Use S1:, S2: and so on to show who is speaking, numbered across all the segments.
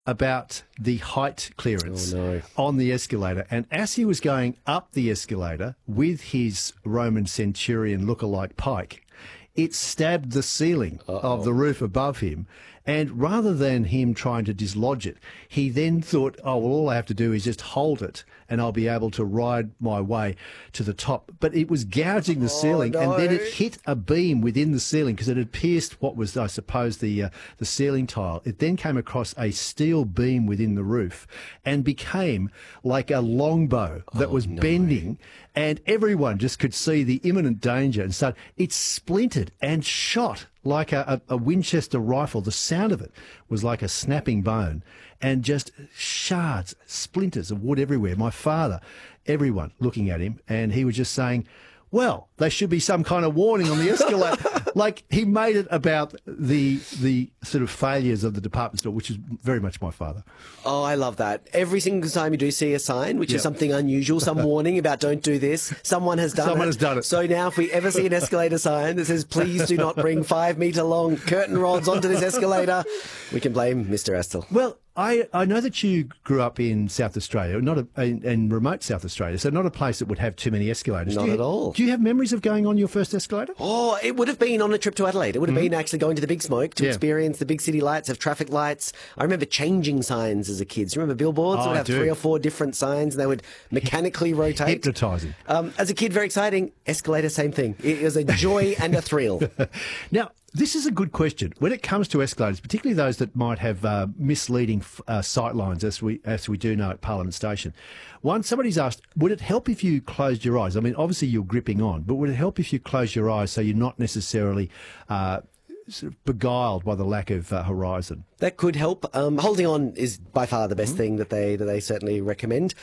S1: about the height clearance on the escalator. And as he was going up the escalator with his Roman centurion lookalike pike, it stabbed the ceiling of the roof above him. And rather than him trying to dislodge it, he then thought, oh, well, all I have to do is just hold it and I'll be able to ride my way to the top. But it was gouging the ceiling, and then it hit a beam within the ceiling because it had pierced what was, I suppose, the ceiling tile. It then came across a steel beam within the roof and became like a longbow that was bending, and everyone just could see the imminent danger. And so it splintered and shot like a Winchester rifle. The sound of it was like a snapping bone, and just shards, splinters of wood everywhere. My father, everyone looking at him, and he was just saying, well, there should be some kind of warning on the escalator. Like, he made it about the sort of failures of the department store, which is very much my father.
S2: Oh, I love that. Every single time you do see a sign, which is something unusual, some warning about don't do this, someone has done it. So now if we ever see an escalator sign that says, please do not bring 5 metre long curtain rods onto this escalator, we can blame Mr. Astle.
S1: Well, I know that you grew up in South Australia, in remote South Australia, so not a place that would have too many escalators.
S2: Not at all.
S1: Do you have memories of going on your first escalator?
S2: Oh, it would have been on a trip to Adelaide. It would have been actually going to the Big Smoke to experience the big city lights, have traffic lights. I remember changing signs as a kid. Do you remember billboards? They would have 3 or 4 different signs, and they would mechanically rotate.
S1: Hypnotising.
S2: As a kid, very exciting. Escalator, same thing. It was a joy and a thrill.
S1: Now, this is a good question. When it comes to escalators, particularly those that might have misleading sight lines, as we do know at Parliament Station. Somebody's asked, would it help if you closed your eyes? I mean, obviously you're gripping on, but would it help if you close your eyes so you're not necessarily sort of beguiled by the lack of horizon?
S2: That could help. Holding on is by far the best thing that they certainly recommend.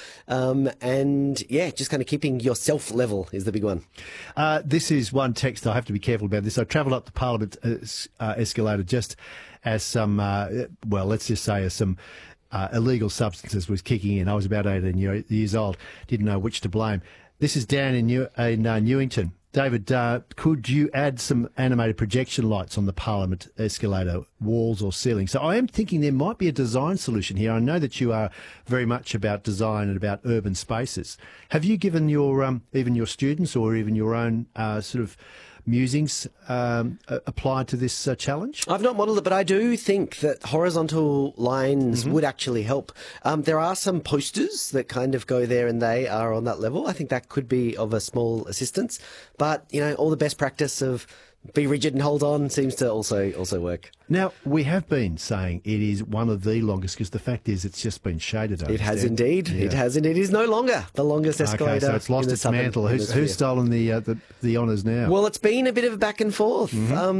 S2: And yeah, just kind of keeping yourself level is the big one.
S1: This is one text. I have to be careful about this. I travelled up the Parliament escalator just as some, let's just say as some illegal substances was kicking in. I was about 18 years old, didn't know which to blame. This is Dan in Newington. David, could you add some animated projection lights on the Parliament escalator walls or ceiling? So I am thinking there might be a design solution here. I know that you are very much about design and about urban spaces. Have you given your even your students or even your own sort of musings applied to this challenge?
S2: I've not modelled it, but I do think that horizontal lines would actually help. There are some posters that kind of go there and they are on that level. I think that could be of a small assistance. But, you know, all the best practice of be rigid and hold on seems to also work.
S1: Now, we have been saying it is one of the longest because the fact is it's just been shaded.
S2: It has indeed. Yeah. It has indeed. It is no longer the longest escalator.
S1: Okay, so it's lost its mantle. Who's stolen the honours now?
S2: Well, it's been a bit of a back and forth.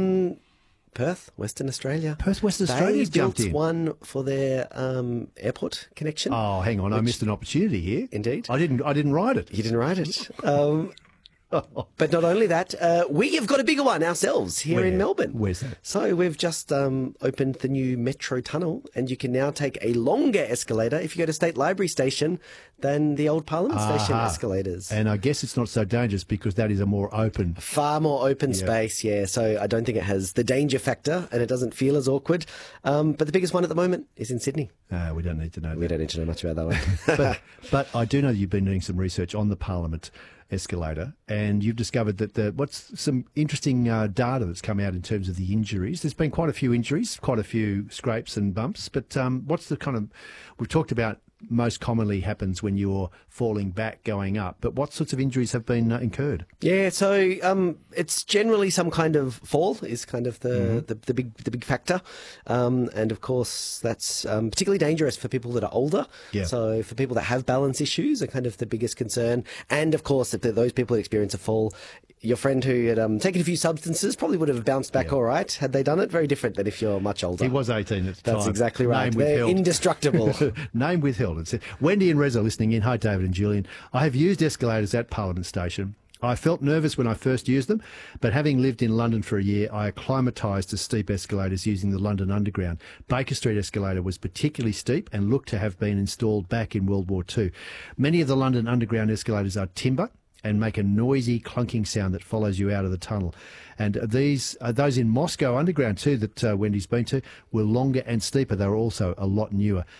S2: Perth, Western Australia.
S1: Perth, Western Australia's jumped in.
S2: They built one for their airport connection.
S1: Oh, hang on. I missed an opportunity here.
S2: Indeed.
S1: I didn't write it.
S2: You didn't write it. But not only that, we have got a bigger one ourselves here in Melbourne.
S1: Where's that?
S2: So we've just opened the new Metro Tunnel, and you can now take a longer escalator if you go to State Library Station than the old Parliament Station escalators.
S1: And I guess it's not so dangerous because that is a more open...
S2: Far more open space, yeah. So I don't think it has the danger factor, and it doesn't feel as awkward. But the biggest one at the moment is in Sydney.
S1: We don't need to know that.
S2: We don't need to know much about that one.
S1: but I do know you've been doing some research on the Parliament escalator, and you've discovered that what's some interesting data that's come out in terms of the injuries. There's been quite a few injuries, quite a few scrapes and bumps, but what's the kind of, we've talked about most commonly happens when you're falling back going up, but what sorts of injuries have been incurred?
S2: Yeah, so it's generally some kind of fall is kind of the big factor, and of course that's particularly dangerous for people that are older.
S1: Yeah.
S2: So for people that have balance issues are kind of the biggest concern, and of course if those people that experience a fall, your friend who had taken a few substances probably would have bounced back all right had they done it. Very different than if you're much older.
S1: He was 18 at the time.
S2: That's exactly right.
S1: Name
S2: They're
S1: withheld.
S2: Indestructible.
S1: Name withheld. It's Wendy and Reza listening in. Hi, David and Julian. I have used escalators at Parliament Station. I felt nervous when I first used them, but having lived in London for a year, I acclimatised to steep escalators using the London Underground. Baker Street escalator was particularly steep and looked to have been installed back in World War II. Many of the London Underground escalators are timber, and make a noisy clunking sound that follows you out of the tunnel. And those in Moscow Underground too that Wendy's been to were longer and steeper. They were also a lot newer.